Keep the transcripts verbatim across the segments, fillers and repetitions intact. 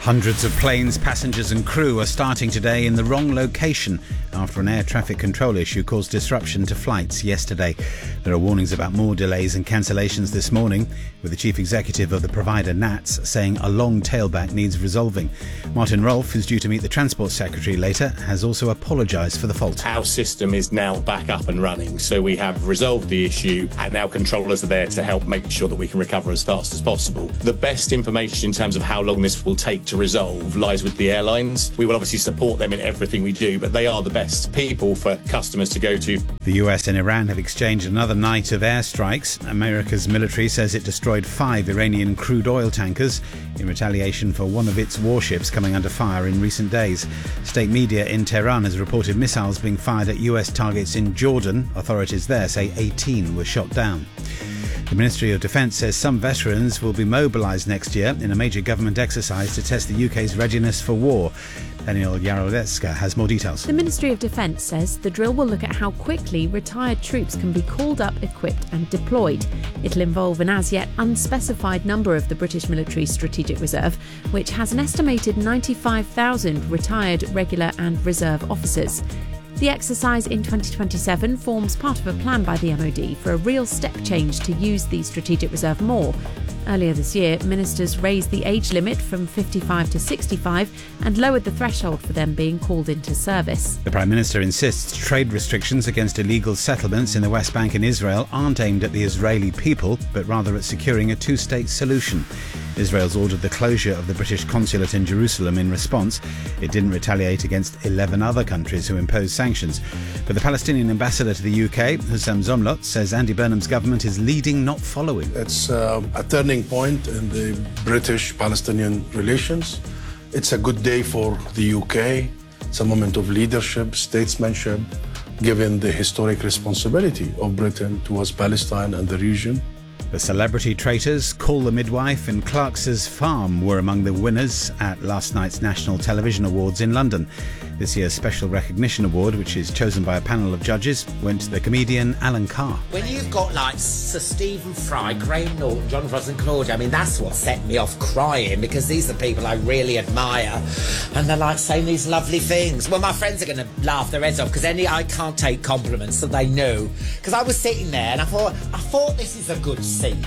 Hundreds of planes, passengers and crew are starting today in the wrong location after an air traffic control issue caused disruption to flights yesterday. There are warnings about more delays and cancellations this morning, with the chief executive of the provider N A T S saying a long tailback needs resolving. Martin Rolfe, who's due to meet the Transport Secretary later, has also apologised for the fault. Our system is now back up and running, so we have resolved the issue and our controllers are there to help make sure that we can recover as fast as possible. The best information in terms of how long this will take to resolve lies with the airlines. We will obviously support them in everything we do, but they are the best people for customers to go to. The U S and Iran have exchanged another night of airstrikes. America's military says it destroyed five Iranian crude oil tankers in retaliation for one of its warships coming under fire in recent days. State media in Tehran has reported missiles being fired at U S targets in Jordan. Authorities there say eighteen were shot down. The Ministry of Defence says some veterans will be mobilised next year in a major government exercise to test the U K's readiness for war. Daniel Yarovetska has more details. The Ministry of Defence says the drill will look at how quickly retired troops can be called up, equipped and deployed. It'll involve an as-yet unspecified number of the British Military Strategic Reserve, which has an estimated ninety-five thousand retired, regular and reserve officers. The exercise in twenty twenty-seven forms part of a plan by the M O D for a real step change to use the Strategic Reserve more. Earlier this year, ministers raised the age limit from fifty-five to sixty-five and lowered the threshold for them being called into service. The Prime Minister insists trade restrictions against illegal settlements in the West Bank and Israel aren't aimed at the Israeli people, but rather at securing a two-state solution. Israel's ordered the closure of the British consulate in Jerusalem in response. It didn't retaliate against eleven other countries who imposed sanctions. But the Palestinian ambassador to the U K, Hussam Zomlot, says Andy Burnham's government is leading, not following. It's uh, a turning point in the British-Palestinian relations. It's a good day for the U K. It's a moment of leadership, statesmanship, given the historic responsibility of Britain towards Palestine and the region. The Celebrity Traitors, Call the Midwife and Clark's Farm were among the winners at last night's National Television Awards in London. This year's Special Recognition Award, which is chosen by a panel of judges, went to the comedian Alan Carr. When you've got like Sir Stephen Fry, Graham Norton, John Frost and Claudia, I mean, that's what set me off crying, because these are people I really admire and they're like saying these lovely things. Well, my friends are going to laugh their heads off because any I can't take compliments, so they know. Because I was sitting there and I thought, I thought this is a good scene.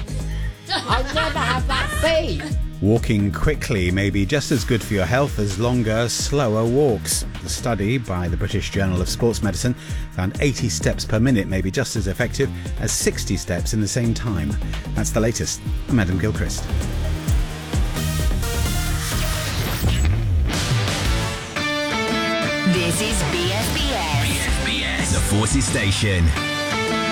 I never have that scene. Walking quickly may be just as good for your health as longer, slower walks. The study by the British Journal of Sports Medicine found eighty steps per minute may be just as effective as sixty steps in the same time. That's the latest. I'm Adam Gilchrist. This is B S B S. B S B S, the Forces Station.